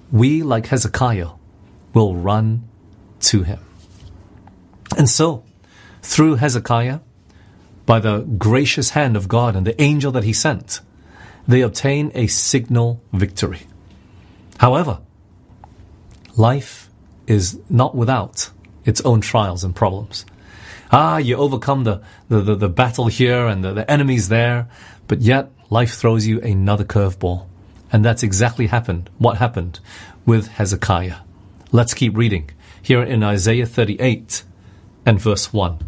we, like Hezekiah, will run to him. And so, through Hezekiah, by the gracious hand of God and the angel that he sent, they obtain a signal victory. However, life is not without its own trials and problems. You overcome the battle here and the enemies there, but yet life throws you another curveball. And that's exactly what happened with Hezekiah. Let's keep reading here in Isaiah 38 and verse 1.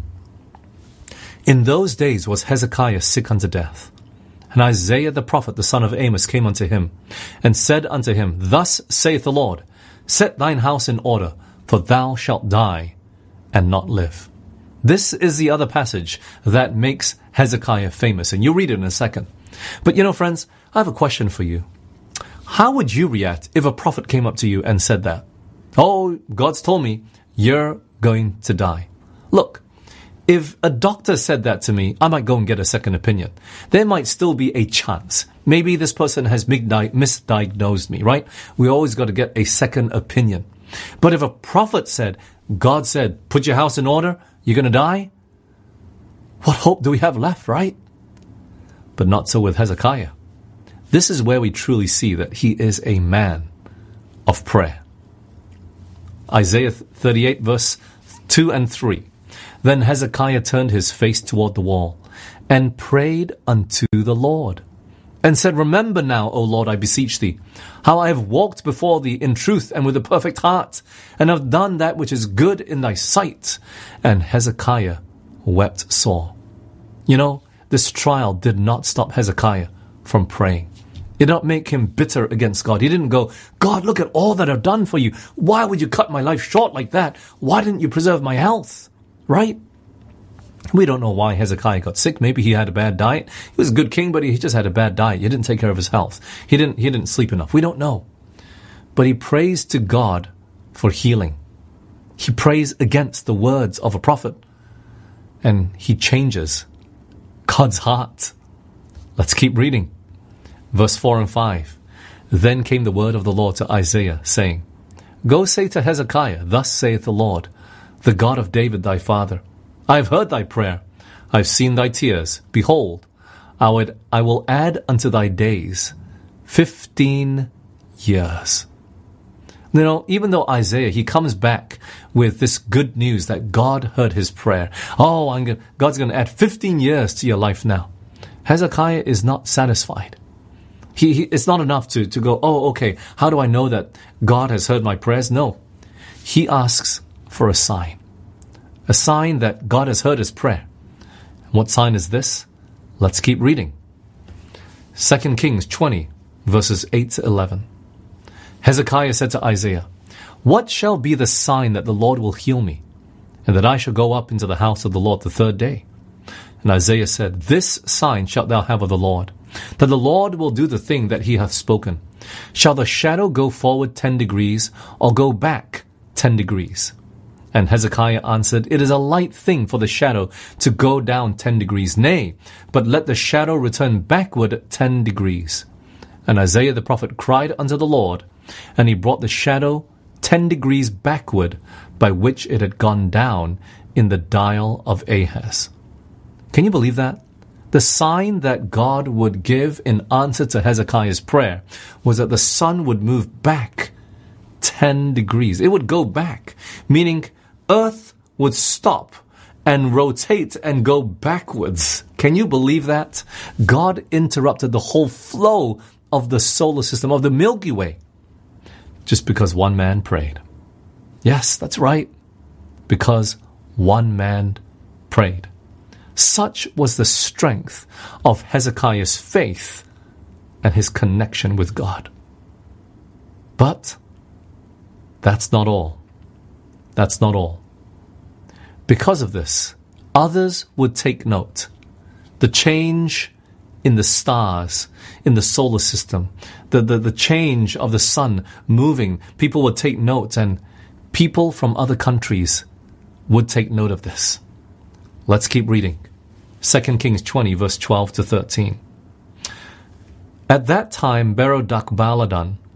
In those days was Hezekiah sick unto death. And Isaiah the prophet, the son of Amos, came unto him, and said unto him, Thus saith the Lord, Set thine house in order, for thou shalt die, and not live. This is the other passage that makes Hezekiah famous, and you'll read it in a second. But friends, I have a question for you. How would you react if a prophet came up to you and said that? Oh, God's told me, you're going to die. Look, if a doctor said that to me, I might go and get a second opinion. There might still be a chance. Maybe this person has misdiagnosed me, right? We always got to get a second opinion. But if a prophet said, God said, put your house in order, you're going to die, what hope do we have left, right? But not so with Hezekiah. This is where we truly see that he is a man of prayer. Isaiah 38 verse 2 and 3. Then Hezekiah turned his face toward the wall, and prayed unto the Lord, and said, Remember now, O Lord, I beseech thee, how I have walked before thee in truth and with a perfect heart, and have done that which is good in thy sight. And Hezekiah wept sore. This trial did not stop Hezekiah from praying. It did not make him bitter against God. He didn't go, God, look at all that I've done for you. Why would you cut my life short like that? Why didn't you preserve my health? Right? We don't know why Hezekiah got sick. Maybe he had a bad diet. He was a good king, but he just had a bad diet. He didn't take care of his health. He didn't sleep enough. We don't know. But he prays to God for healing. He prays against the words of a prophet. And he changes God's heart. Let's keep reading. Verse 4 and 5. Then came the word of the Lord to Isaiah, saying, Go say to Hezekiah, Thus saith the Lord, the God of David thy father, I have heard thy prayer, I have seen thy tears. Behold, I will add unto thy days 15 years. Even though Isaiah, he comes back with this good news that God heard his prayer. God's going to add 15 years to your life now. Hezekiah is not satisfied. It's not enough to go, okay, how do I know that God has heard my prayers? No. He asks for a sign that God has heard his prayer. What sign is this? Let's keep reading. 2 Kings 20, verses 8 to 11. Hezekiah said to Isaiah, What shall be the sign that the Lord will heal me, and that I shall go up into the house of the Lord the third day? And Isaiah said, This sign shalt thou have of the Lord, that the Lord will do the thing that he hath spoken. Shall the shadow go forward 10 degrees, or go back 10 degrees? And Hezekiah answered, It is a light thing for the shadow to go down 10 degrees. Nay, but let the shadow return backward 10 degrees. And Isaiah the prophet cried unto the Lord, and he brought the shadow 10 degrees backward, by which it had gone down in the dial of Ahaz. Can you believe that? The sign that God would give in answer to Hezekiah's prayer was that the sun would move back 10 degrees. It would go back, meaning Earth would stop and rotate and go backwards. Can you believe that? God interrupted the whole flow of the solar system, of the Milky Way, just because one man prayed. Yes, that's right. Because one man prayed. Such was the strength of Hezekiah's faith and his connection with God. But that's not all. That's not all. Because of this, others would take note. The change in the stars, in the solar system, the change of the sun moving, people would take note, and people from other countries would take note of this. Let's keep reading. 2 Kings 20, verse 12 to 13. At that time, Berodach-baladan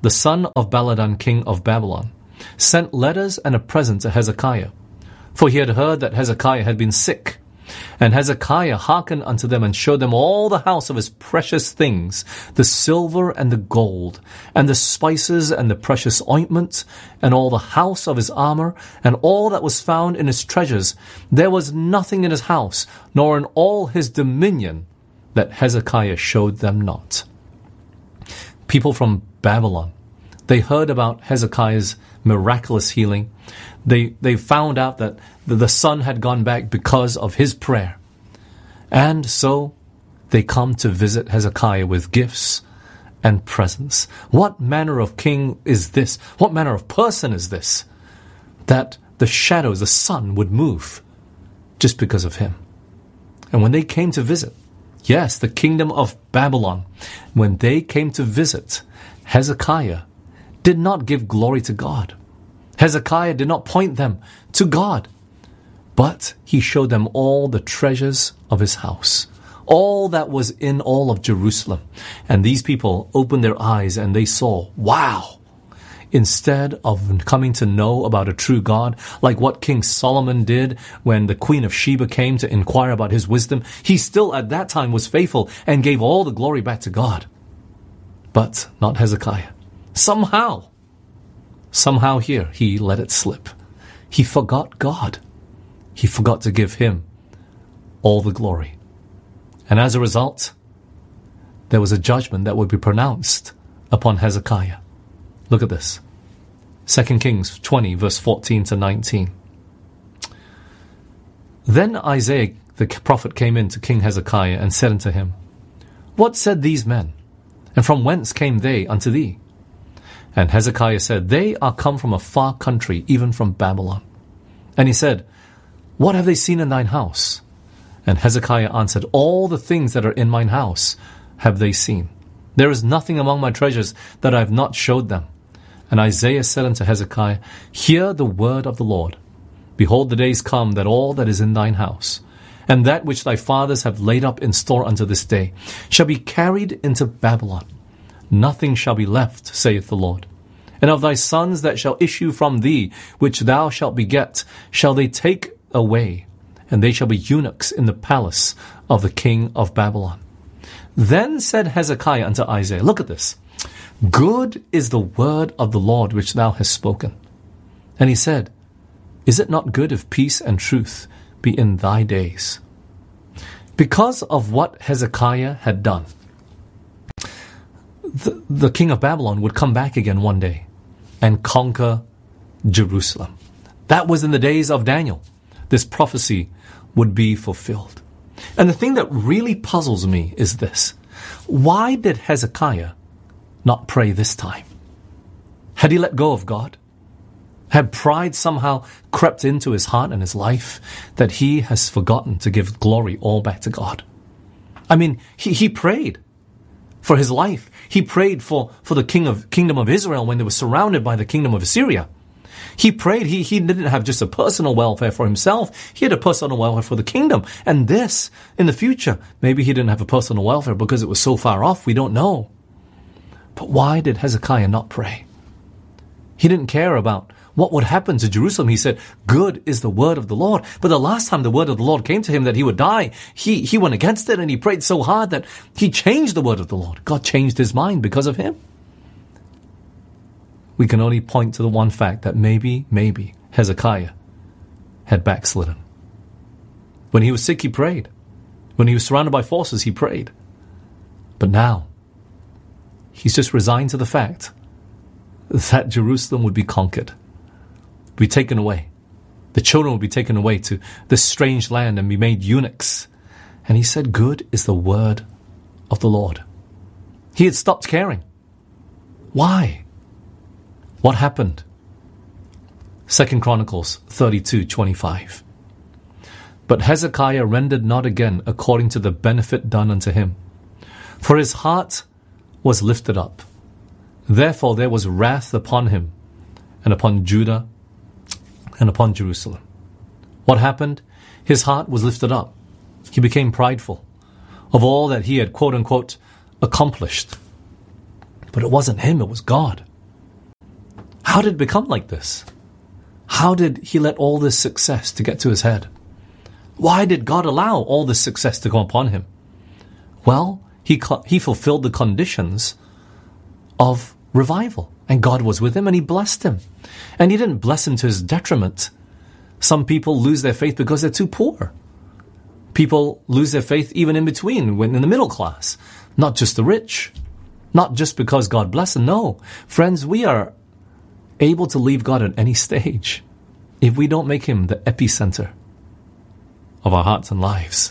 the son of Baladan, king of Babylon, sent letters and a present to Hezekiah, for he had heard that Hezekiah had been sick. And Hezekiah hearkened unto them, and showed them all the house of his precious things, the silver and the gold, and the spices and the precious ointment, and all the house of his armor, and all that was found in his treasures. There was nothing in his house, nor in all his dominion, that Hezekiah showed them not. People from Babylon, they heard about Hezekiah's miraculous healing. They found out that the son had gone back because of his prayer. And so they come to visit Hezekiah with gifts and presents. What manner of king is this? What manner of person is this? That the shadows, the sun, would move just because of him. And when they came to visit, yes, the kingdom of Babylon, when they came to visit, Hezekiah did not give glory to God. Hezekiah did not point them to God, but he showed them all the treasures of his house, all that was in all of Jerusalem. And these people opened their eyes and they saw, wow! Instead of coming to know about a true God, like what King Solomon did when the Queen of Sheba came to inquire about his wisdom, he still at that time was faithful and gave all the glory back to God. But not Hezekiah. Somehow here he let it slip. He forgot God. He forgot to give him all the glory. And as a result, there was a judgment that would be pronounced upon Hezekiah. Look at this. 2 Kings 20, verse 14 to 19. Then Isaiah the prophet came in to King Hezekiah and said unto him, What said these men? And from whence came they unto thee? And Hezekiah said, They are come from a far country, even from Babylon. And he said, What have they seen in thine house? And Hezekiah answered, All the things that are in mine house have they seen. There is nothing among my treasures that I have not showed them. And Isaiah said unto Hezekiah, Hear the word of the Lord. Behold, the days come that all that is in thine house, and that which thy fathers have laid up in store unto this day, shall be carried into Babylon. Nothing shall be left, saith the Lord. And of thy sons that shall issue from thee, which thou shalt beget, shall they take away, and they shall be eunuchs in the palace of the king of Babylon. Then said Hezekiah unto Isaiah, Look at this. Good is the word of the Lord which thou hast spoken. And he said, Is it not good if peace and truth be in thy days? Because of what Hezekiah had done, the king of Babylon would come back again one day and conquer Jerusalem. That was in the days of Daniel. This prophecy would be fulfilled. And the thing that really puzzles me is this. Why did Hezekiah not pray this time? Had he let go of God? Had pride somehow crept into his heart and his life that he has forgotten to give glory all back to God? I mean, he prayed for his life. He prayed for the kingdom of Israel when they were surrounded by the kingdom of Assyria. He prayed. He didn't have just a personal welfare for himself. He had a personal welfare for the kingdom. And this, in the future, maybe he didn't have a personal welfare because it was so far off, we don't know. But why did Hezekiah not pray? He didn't care about what would happen to Jerusalem. He said, Good is the word of the Lord. But the last time the word of the Lord came to him that he would die, he went against it and he prayed so hard that he changed the word of the Lord. God changed his mind because of him. We can only point to the one fact that maybe Hezekiah had backslidden. When he was sick, he prayed. When he was surrounded by forces, he prayed. But now, he's just resigned to the fact that Jerusalem would be conquered, be taken away. The children would be taken away to this strange land and be made eunuchs. And he said, Good is the word of the Lord. He had stopped caring. Why? What happened? 2 Chronicles 32:25. But Hezekiah rendered not again according to the benefit done unto him, for his heart was lifted up. Therefore there was wrath upon him, and upon Judah, and upon Jerusalem. What happened? His heart was lifted up. He became prideful of all that he had, quote unquote, accomplished. But it wasn't him, it was God. How did it become like this? How did he let all this success to get to his head? Why did God allow all this success to come upon him? Well, he fulfilled the conditions of revival. And God was with him and he blessed him. And he didn't bless him to his detriment. Some people lose their faith because they're too poor. People lose their faith even in between, when in the middle class. Not just the rich. Not just because God blessed them. No. Friends, we are able to leave God at any stage if we don't make him the epicenter of our hearts and lives.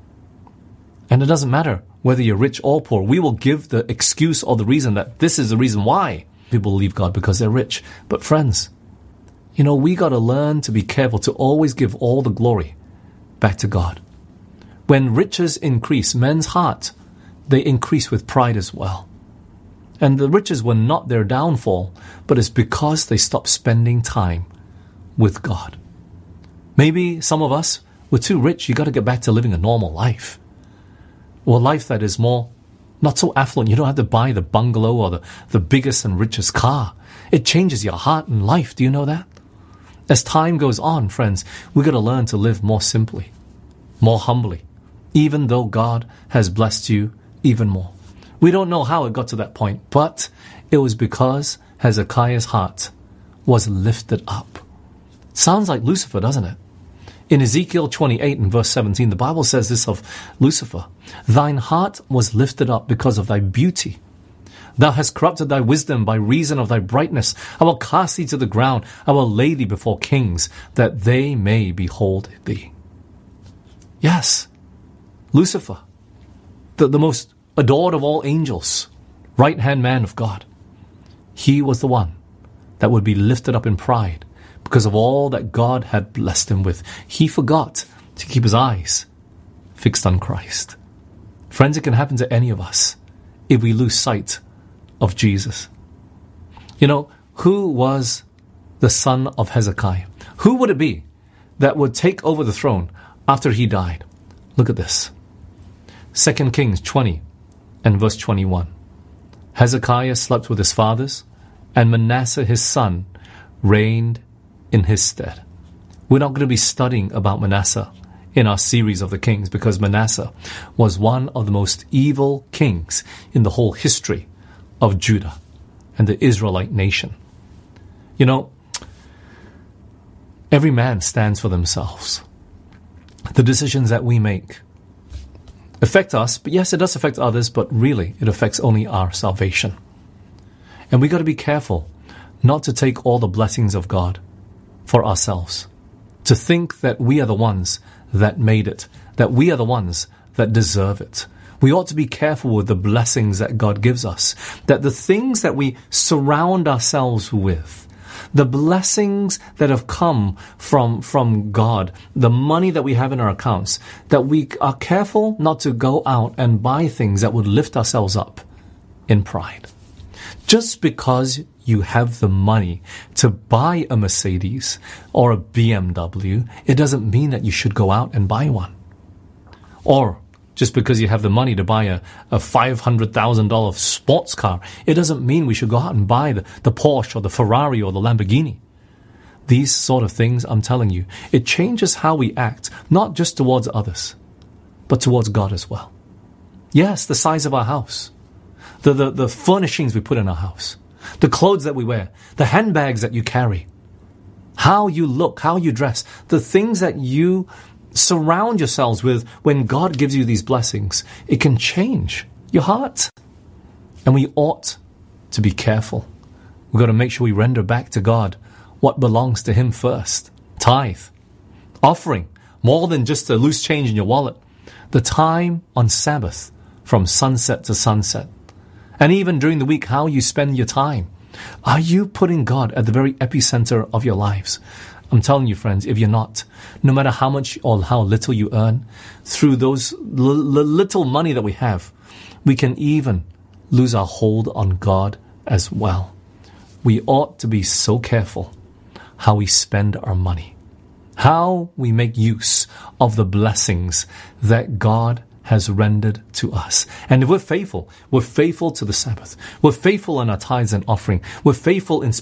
And it doesn't matter whether you're rich or poor. We will give the excuse or the reason that this is the reason why people leave God, because they're rich. But friends, we got to learn to be careful to always give all the glory back to God. When riches increase, men's heart, they increase with pride as well. And the riches were not their downfall, but it's because they stopped spending time with God. Maybe some of us were too rich. You got to get back to living a normal life. Or a life that is more, not so affluent. You don't have to buy the bungalow or the biggest and richest car. It changes your heart and life. Do you know that? As time goes on, friends, we've got to learn to live more simply, more humbly, even though God has blessed you even more. We don't know how it got to that point, but it was because Hezekiah's heart was lifted up. Sounds like Lucifer, doesn't it? In Ezekiel 28 and verse 17, the Bible says this of Lucifer: "Thine heart was lifted up because of thy beauty. Thou hast corrupted thy wisdom by reason of thy brightness. I will cast thee to the ground. I will lay thee before kings, that they may behold thee." Yes, Lucifer, the most adored of all angels, right-hand man of God, he was the one that would be lifted up in pride because of all that God had blessed him with. He forgot to keep his eyes fixed on Christ. Friends, it can happen to any of us if we lose sight of Jesus. Who was the son of Hezekiah? Who would it be that would take over the throne after he died? Look at this. 2 Kings 20 and verse 21. Hezekiah slept with his fathers, and Manasseh his son reigned in his stead. We're not going to be studying about Manasseh in our series of the kings, because Manasseh was one of the most evil kings in the whole history of Judah and the Israelite nation. Every man stands for themselves. The decisions that we make affect us, but yes, it does affect others, but really it affects only our salvation. And we got to be careful not to take all the blessings of God for ourselves, to think that we are the ones that made it, that we are the ones that deserve it. We ought to be careful with the blessings that God gives us, that the things that we surround ourselves with, the blessings that have come from God, the money that we have in our accounts, that we are careful not to go out and buy things that would lift ourselves up in pride. Just because you have the money to buy a Mercedes or a BMW, it doesn't mean that you should go out and buy one. Or just because you have the money to buy a $500,000 sports car, it doesn't mean we should go out and buy the Porsche or the Ferrari or the Lamborghini. These sort of things, I'm telling you, it changes how we act, not just towards others, but towards God as well. Yes, the size of our house, the furnishings we put in our house, the clothes that we wear, the handbags that you carry, how you look, how you dress, the things that you surround yourselves with when God gives you these blessings, it can change your heart. And we ought to be careful. We've got to make sure we render back to God what belongs to Him first. Tithe, offering, more than just a loose change in your wallet. The time on Sabbath from sunset to sunset. And even during the week, how you spend your time. Are you putting God at the very epicenter of your lives? I'm telling you, friends, if you're not, no matter how much or how little you earn, through those little money that we have, we can even lose our hold on God as well. We ought to be so careful how we spend our money, how we make use of the blessings that God has rendered to us. And if we're faithful to the Sabbath, we're faithful in our tithes and offering, we're faithful in